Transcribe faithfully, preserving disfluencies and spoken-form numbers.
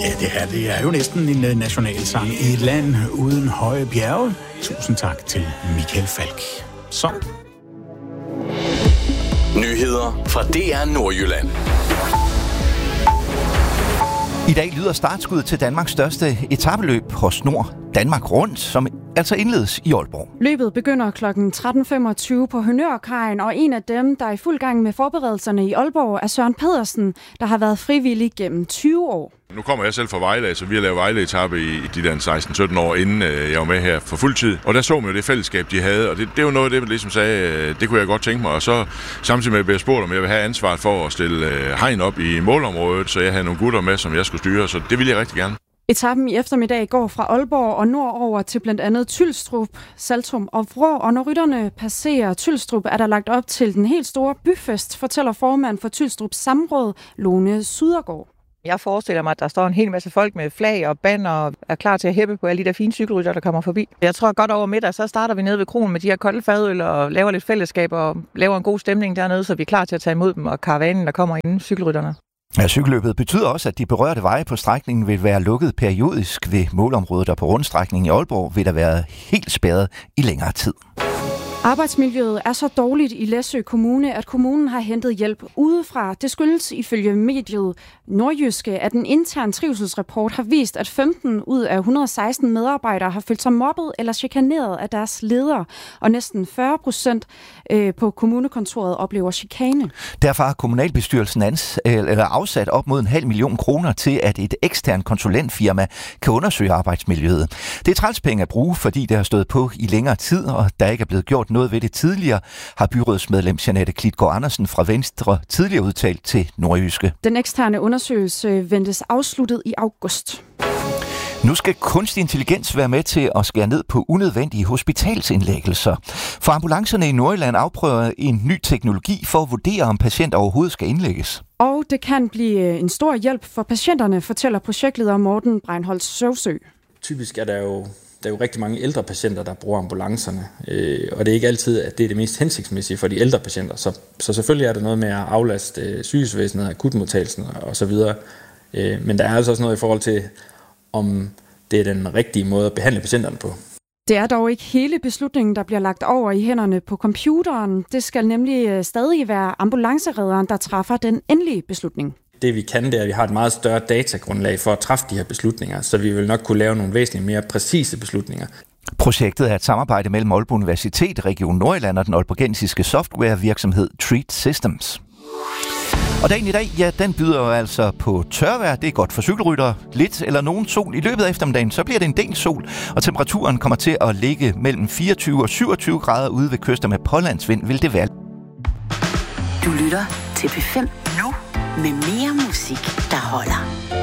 Ja, det her det er jo næsten en nationalsang i et land uden høje bjerge. Tusind tak til Michael Falk. Så. Nyheder fra D R Nordjylland. I dag lyder startskuddet til Danmarks største etapeløb hos Nord, Danmark Rundt, som altså indledes i Aalborg. Løbet begynder klokken tretten femogtyve på Honnørkajen, og en af dem, der er i fuld gang med forberedelserne i Aalborg, er Søren Pedersen, der har været frivillig gennem tyve år. Nu kommer jeg selv fra Vejle, så vi har lavet Vejle-etape i de der seksten sytten år, inden jeg var med her for fuld tid. Og der så man jo det fællesskab, de havde, og det, det var noget af det, man ligesom sagde, det kunne jeg godt tænke mig. Og så samtidig med, at jeg blev spurgt, om jeg vil have ansvaret for at stille hegn op i målområdet, så jeg havde nogle gutter med, som jeg skulle styre, så det ville jeg rigtig gerne. Etappen i eftermiddag går fra Aalborg og nordover til blandt andet Tylstrup, Saltum og Vrå, og når rytterne passerer Tylstrup, er der lagt op til den helt store byfest, fortæller formand for Tylstrups Samråd, Lone Sudergaard. Jeg forestiller mig, at der står en hel masse folk med flag og banner og er klar til at hæppe på alle de der fine cykelrytter, der kommer forbi. Jeg tror godt over middag, så starter vi nede ved kronen med de her kolde fadøl og laver lidt fællesskab og laver en god stemning dernede, så vi er klar til at tage imod dem og karavanen, der kommer inden cykelrytterne. Ja, cykelløbet betyder også, at de berørte veje på strækningen vil være lukket periodisk ved målområdet, og på rundstrækningen i Aalborg vil der være helt spærret i længere tid. Arbejdsmiljøet er så dårligt i Læsø Kommune, at kommunen har hentet hjælp udefra. Det skyldes ifølge mediet Nordjyske, at en intern trivselsrapport har vist, at femten ud af et hundrede og seksten medarbejdere har følt sig mobbet eller chikaneret af deres ledere, og næsten fyrre procent på kommunekontoret oplever chikane. Derfor har kommunalbestyrelsen ans- eller afsat op mod en halv million kroner til, at et ekstern konsulentfirma kan undersøge arbejdsmiljøet. Det er trælspenge at bruge, fordi det har stået på i længere tid, og der ikke er blevet gjort noget ved det tidligere, har byrådsmedlem Jeanette Klitgaard Andersen fra Venstre tidligere udtalt til Nordjyske. Den eksterne undersøgelse ventes afsluttet i august. Nu skal kunstig intelligens være med til at skære ned på unødvendige hospitalsindlæggelser. For ambulancerne i Nordjylland afprøver en ny teknologi for at vurdere, om patienter overhovedet skal indlægges. Og det kan blive en stor hjælp for patienterne, fortæller projektleder Morten Breinholt Søvsø. Typisk er der jo Der er jo rigtig mange ældre patienter, der bruger ambulancerne, øh, og det er ikke altid, at det er det mest hensigtsmæssige for de ældre patienter. Så, så selvfølgelig er der noget med at aflaste øh, sygehusvæsenet, akutmodtagelsen og så videre. Øh, men der er altså også noget i forhold til, om det er den rigtige måde at behandle patienterne på. Det er dog ikke hele beslutningen, der bliver lagt over i hænderne på computeren. Det skal nemlig stadig være ambulanceredderen, der træffer den endelige beslutning. Det vi kan, det er, at vi har et meget større datagrundlag for at træffe de her beslutninger, så vi vil nok kunne lave nogle væsentligt mere præcise beslutninger. Projektet er et samarbejde mellem Aalborg Universitet, Region Nordjylland og den aalborgensiske softwarevirksomhed Treat Systems. Og dagen i dag, ja, den byder jo altså på tørvejr. Det er godt for cykelryttere. Lidt eller nogen sol. I løbet af eftermiddagen, så bliver det en del sol, og temperaturen kommer til at ligge mellem fireogtyve og syvogtyve grader ude ved kyster med pålandsvind, vil det være. Du lytter til P fem nu med mere musik, der holder.